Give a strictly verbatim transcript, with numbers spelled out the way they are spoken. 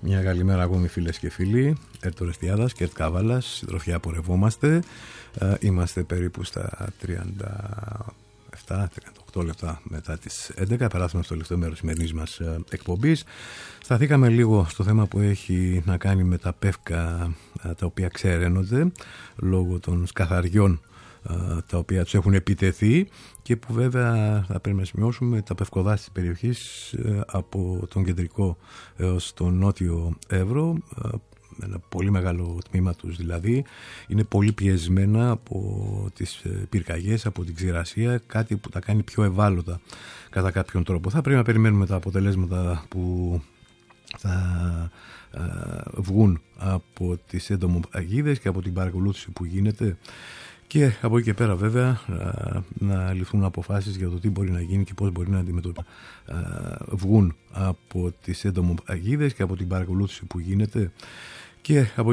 Μια καλημέρα ακόμη φίλες και φίλοι. Έρτο Ρεστιάδας και Ερτ Καβάλας. Συντροφιά πορευόμαστε. Είμαστε περίπου στα τριάντα επτά τριάντα οκτώ λεπτά μετά τις έντεκα. Περάσαμε στο τελευταίο μέρος της σημερινής μας εκπομπής. Σταθήκαμε λίγο στο θέμα που έχει να κάνει με τα πεύκα τα οποία ξεραίνονται λόγω των σκαθαριών τα οποία τους έχουν επιτεθεί και που βέβαια θα πρέπει να σημειώσουμε τα πευκοδάσια της περιοχής από τον κεντρικό έως τον νότιο Εύρο, ένα πολύ μεγάλο τμήμα τους δηλαδή είναι πολύ πιεσμένα από τις πυρκαγιές, από την ξηρασία, κάτι που τα κάνει πιο ευάλωτα κατά κάποιον τρόπο. Θα πρέπει να περιμένουμε τα αποτελέσματα που θα βγουν από τις εντομοπαγίδες και από την παρακολούθηση που γίνεται και από εκεί και πέρα βέβαια να ληφθούν αποφάσεις για το τι μπορεί να γίνει και πώς μπορεί να αντιμετωπίσουν. Βγουν από τις εντομοπαγίδες και από την παρακολούθηση που γίνεται και από